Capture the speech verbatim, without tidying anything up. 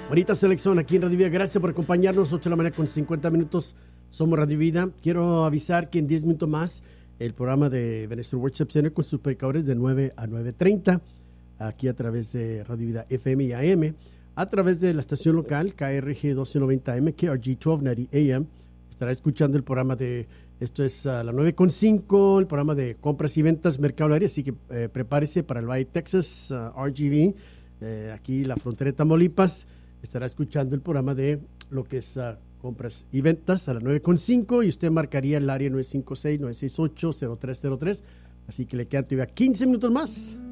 Bonita selección aquí en Radio Vida. Gracias por acompañarnos. ocho de la mañana con cincuenta minutos. Somos Radio Vida. Quiero avisar que en diez minutos más el programa de Venezuela Worship Center con sus predicadores de nueve a nueve treinta. Aquí a través de Radio Vida F M y A M. A través de la estación local K R G doce noventa A M, K R G doce noventa A M. Estará escuchando el programa de, esto es a las nueve con cinco, el programa de compras y ventas Mercado Área. Así que eh, prepárese para el Valle Texas, uh, R G V, eh, aquí la frontera de Tamaulipas. Estará escuchando el programa de lo que es uh, compras y ventas a las nueve con cinco y usted marcaría el área nueve cinco seis, nueve seis ocho, cero tres cero tres. Así que le quedan todavía quince minutos más